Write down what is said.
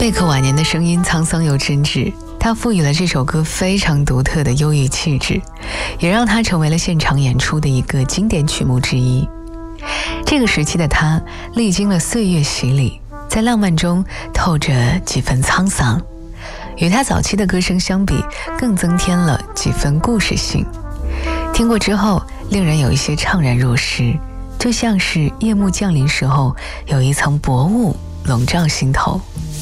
贝克晚年的声音沧桑又真挚，他赋予了这首歌非常独特的忧郁气质，也让它成为了现场演出的一个经典曲目之一。这个时期的他历经了岁月洗礼，在浪漫中透着几分沧桑，与他早期的歌声相比，更增添了几分故事性。听过之后，令人有一些怅然若失，就像是夜幕降临时候有一层薄雾笼罩心头。